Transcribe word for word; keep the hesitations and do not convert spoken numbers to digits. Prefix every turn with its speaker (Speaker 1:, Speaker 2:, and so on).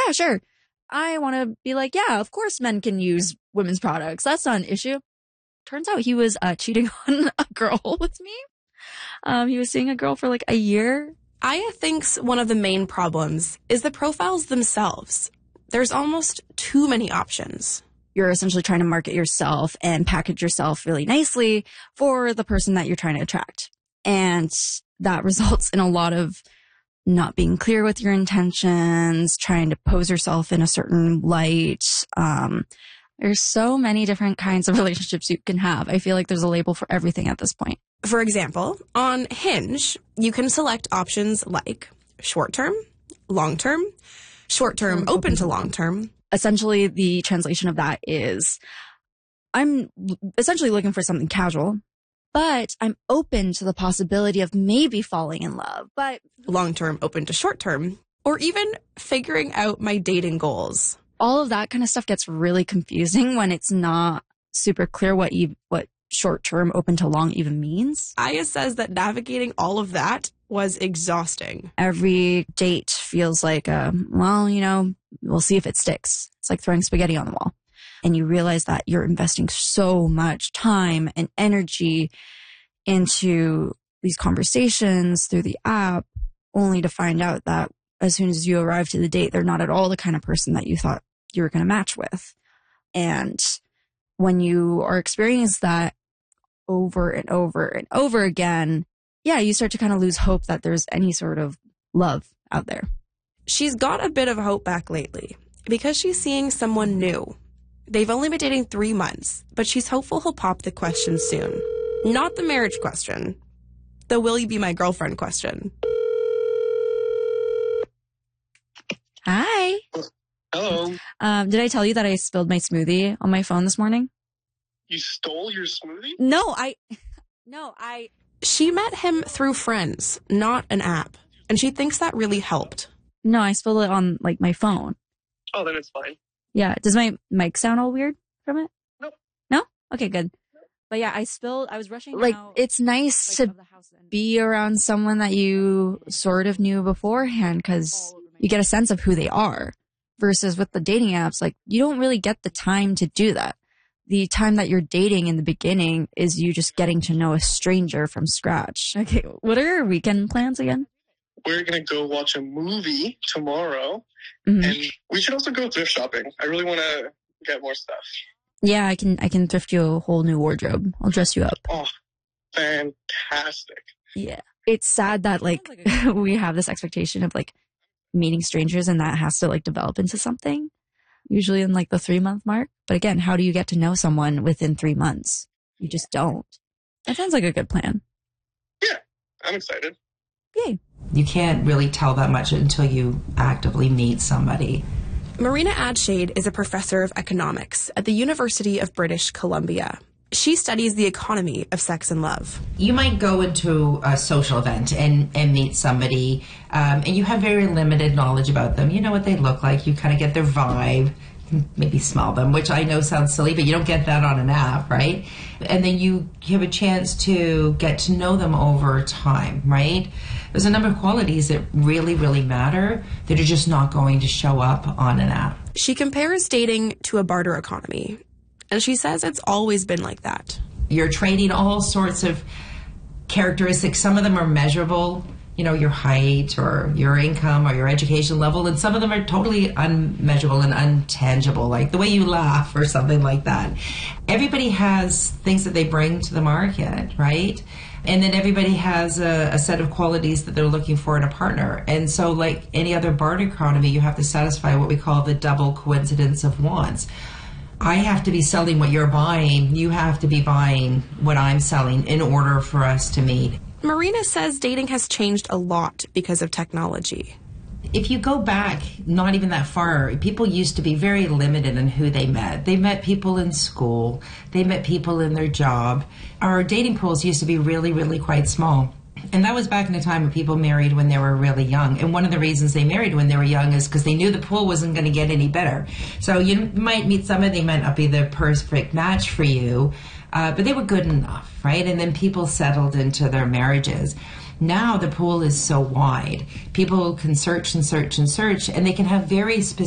Speaker 1: yeah, sure. I want to be like, yeah, of course men can use women's products. That's not an issue. Turns out he was uh, cheating on a girl with me. Um, he was seeing a girl for like a year.
Speaker 2: Aya thinks one of the main problems is the profiles themselves. There's almost too many options.
Speaker 1: You're essentially trying to market yourself and package yourself really nicely for the person that you're trying to attract. And that results in a lot of not being clear with your intentions, trying to pose yourself in a certain light. Um, there's so many different kinds of relationships you can have. I feel like there's a label for everything at this point.
Speaker 2: For example, on Hinge, you can select options like short-term, long-term, short-term open to long-term.
Speaker 1: Essentially, the translation of that is I'm essentially looking for something casual, but I'm open to the possibility of maybe falling in love, but
Speaker 2: long-term, open to short-term, or even figuring out my dating goals.
Speaker 1: All of that kind of stuff gets really confusing when it's not super clear what you, what short-term, open to long even means.
Speaker 2: Aya says that navigating all of that was exhausting.
Speaker 1: Every date feels like, a, well, you know, we'll see if it sticks. It's like throwing spaghetti on the wall. And you realize that you're investing so much time and energy into these conversations through the app, only to find out that as soon as you arrive to the date, they're not at all the kind of person that you thought you were going to match with. And when you are experiencing that over and over and over again, yeah, you start to kind of lose hope that there's any sort of love out there.
Speaker 2: She's got a bit of hope back lately because she's seeing someone new. They've only been dating three months, but she's hopeful he'll pop the question soon. Not the marriage question, the will you be my girlfriend question.
Speaker 1: Hi.
Speaker 3: Hello.
Speaker 1: Um, did I tell you that I spilled my smoothie on my phone this morning?
Speaker 3: You stole your smoothie?
Speaker 1: No, I... No, I...
Speaker 2: She met him through friends, not an app, and she thinks that really helped.
Speaker 1: No, I spilled it on, like, my phone.
Speaker 3: Oh, then it's fine.
Speaker 1: Yeah. Does my mic sound all weird from it?
Speaker 3: Nope.
Speaker 1: No? Okay, good. But yeah, I spilled... I was rushing Like, out, it's nice
Speaker 2: like,
Speaker 1: to be around someone that you sort of knew beforehand because you get a sense of who they are. Versus with the dating apps, like, you don't really get the time to do that. The time that you're dating in the beginning is you just getting to know a stranger from scratch. Okay, what are your weekend plans again?
Speaker 3: We're going to go watch a movie tomorrow,
Speaker 1: Mm-hmm.
Speaker 3: and we should also go thrift shopping. I really want to get more stuff.
Speaker 1: Yeah, I can I can thrift you a whole new wardrobe. I'll dress you up.
Speaker 3: Oh, fantastic.
Speaker 1: Yeah. It's sad that, like, we have this expectation of, like, meeting strangers and that has to, like, develop into something. Usually in, like, the three-month mark. But again, how do you get to know someone within three months? You just don't. That sounds like a good plan.
Speaker 3: Yeah, I'm excited.
Speaker 1: Yay.
Speaker 4: You can't really tell that much until you actively meet somebody.
Speaker 2: Marina Adshade is a professor of economics at the University of British Columbia. She studies the economy of sex and love.
Speaker 4: You might go into a social event and, and meet somebody, um, and you have very limited knowledge about them. You know what they look like. You kind of get their vibe. You can maybe smell them, which I know sounds silly, but you don't get that on an app, right? And then you have a chance to get to know them over time, right? There's a number of qualities that really, really matter that are just not going to show up on an app.
Speaker 2: She compares dating to a barter economy. And she says it's always been like that.
Speaker 4: You're trading all sorts of characteristics. Some of them are measurable, you know, your height or your income or your education level. And some of them are totally unmeasurable and untangible, like the way you laugh or something like that. Everybody has things that they bring to the market, right? And then everybody has a, a set of qualities that they're looking for in a partner. And so like any other barter economy, you have to satisfy what we call the double coincidence of wants. I have to be selling what you're buying. You have to be buying what I'm selling in order for us to meet.
Speaker 2: Marina says dating has changed a lot because of technology.
Speaker 4: If you go back not even that far, people used to be very limited in who they met. They met people in school. They met people in their job. Our dating pools used to be really, really quite small. And that was back in the time when people married when they were really young. And one of the reasons they married when they were young is because they knew the pool wasn't going to get any better. So you might meet somebody, they might not be the perfect match for you, uh, but they were good enough, right? And then people settled into their marriages. Now the pool is so wide. People can search and search and search, and they can have very specific